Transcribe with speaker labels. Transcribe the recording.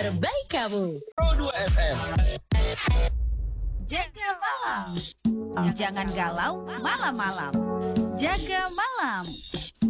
Speaker 1: terbaik kamu.
Speaker 2: Pro 2 FM.
Speaker 3: Jaga malam. Jangan galau malam-malam. Jaga malam.